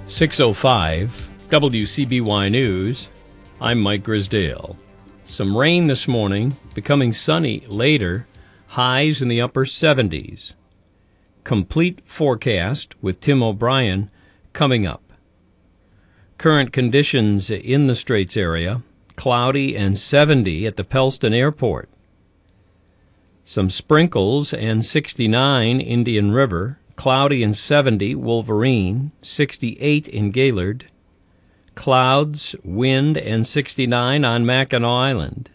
6:05 WCBY News. I'm Mike Grisdale. Some rain this morning, becoming sunny later, highs in the upper 70s. Complete forecast with Tim O'Brien coming up. Current conditions in the Straits area, cloudy and 70 at the Pellston Airport. Some sprinkles and 69 Indian River, cloudy and 70 Wolverine, 68 in Gaylord. Clouds, wind, and 69 on Mackinac Island.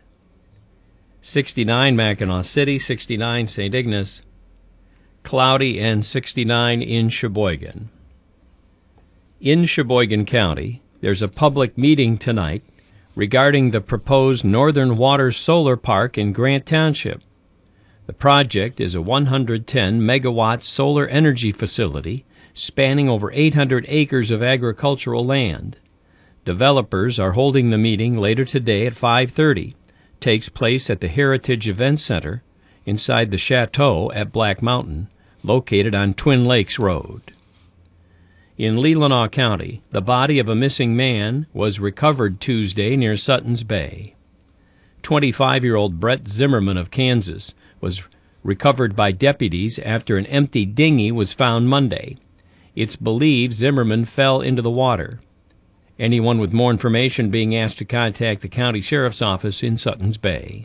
69 Mackinac City, 69 St. Ignace. Cloudy and 69 in Sheboygan. In Sheboygan County, there's a public meeting tonight regarding the proposed Northern Water Solar Park in Grant Township. The project is a 110-megawatt solar energy facility spanning over 800 acres of agricultural land. Developers are holding the meeting later today at 5:30. Takes place at the Heritage Event Center inside the Chateau at Black Mountain, located on Twin Lakes Road. In Leelanau County, the body of a missing man was recovered Tuesday near Sutton's Bay. 25-year-old Brett Zimmerman of Kansas was recovered by deputies after an empty dinghy was found Monday. It's believed Zimmerman fell into the water. Anyone with more information being asked to contact the county sheriff's office in Sutton's Bay.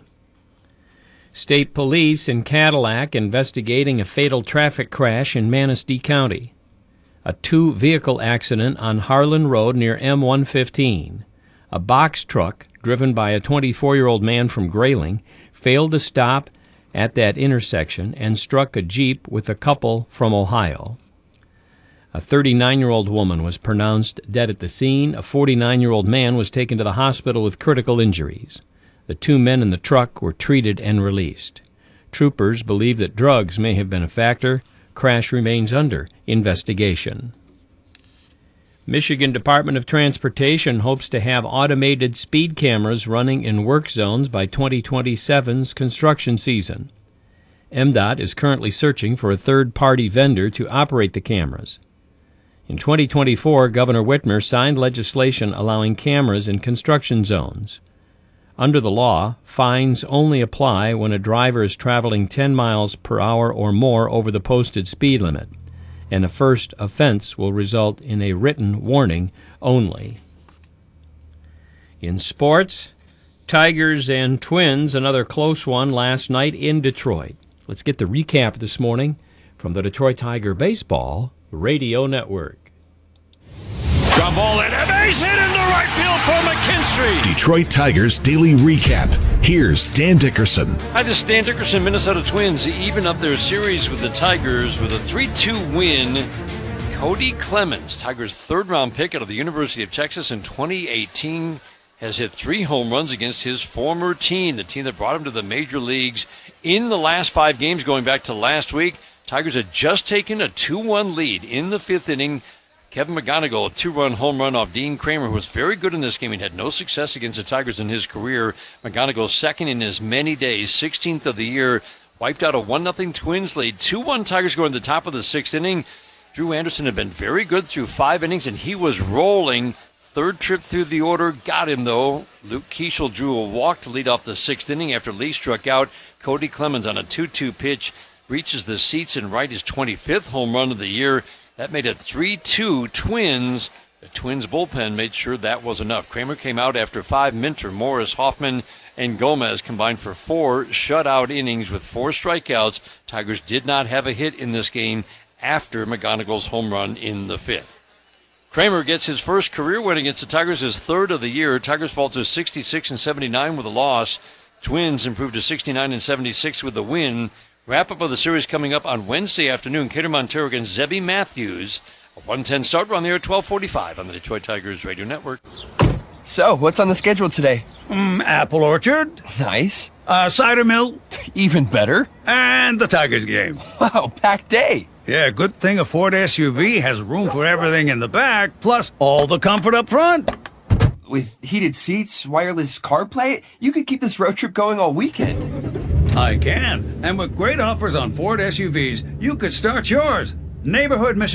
State police in Cadillac investigating a fatal traffic crash in Manistee County. A two-vehicle accident on Harlan Road near M115. A box truck driven by a 24-year-old man from Grayling failed to stop at that intersection and struck a Jeep with a couple from Ohio. A 39-year-old woman was pronounced dead at the scene. A 49-year-old man was taken to the hospital with critical injuries. The two men in the truck were treated and released. Troopers believe that drugs may have been a factor. Crash remains under investigation. Michigan Department of Transportation hopes to have automated speed cameras running in work zones by 2027's construction season. MDOT is currently searching for a third-party vendor to operate the cameras. In 2024, Governor Whitmer signed legislation allowing cameras in construction zones. Under the law, fines only apply when a driver is traveling 10 miles per hour or more over the posted speed limit, and a first offense will result in a written warning only. In sports, Tigers and Twins, another close one last night in Detroit. Let's get the recap this morning from the Detroit Tiger Baseball Radio Network. Ground ball and a base hit into right field for McKinstry. Detroit Tigers Daily Recap. Here's Dan Dickerson. Hi, this is Dan Dickerson. Minnesota Twins even up their series with the Tigers with a 3-2 win. Cody Clemens, Tigers' third-round pick out of the University of Texas in 2018, has hit 3 home runs against his former team, the team that brought him to the major leagues in the last 5 games going back to last week. Tigers had just taken a 2-1 lead in the 5th inning. Kevin McGonigal, a 2-run home run off Dean Kramer, who was very good in this game. He had no success against the Tigers in his career. McGonigal, second in as many days, 16th of the year, wiped out a 1-0 Twins lead. 2-1 Tigers going to the top of the 6th inning. Drew Anderson had been very good through 5 innings, and he was rolling. Third trip through the order, got him though. Luke Keeschel drew a walk to lead off the 6th inning after Lee struck out. Cody Clemens on a 2-2 pitch reaches the seats and right his 25th home run of the year. That made it 3-2 Twins. The Twins bullpen made sure that was enough. Kramer came out after 5. Minter, Morris, Hoffman, and Gomez combined for 4 shutout innings with 4 strikeouts. Tigers did not have a hit in this game after McGonigal's home run in the 5th. Kramer gets his first career win against the Tigers, his 3rd of the year. Tigers fall to 66-79 with a loss. Twins improved to 69-76 with a win. Wrap-up of the series coming up on Wednesday afternoon. Kader Montero against Zebby Matthews. A 1:10 start on the air at 12:45 on the Detroit Tigers Radio Network. So, what's on the schedule today? Apple orchard. Nice. Cider mill. Even better. And the Tigers game. Wow, packed day. Yeah, good thing a Ford SUV has room for everything in the back, plus all the comfort up front. With heated seats, wireless CarPlay, you could keep this road trip going all weekend. I can. And with great offers on Ford SUVs, you could start yours. Neighborhood Michigan.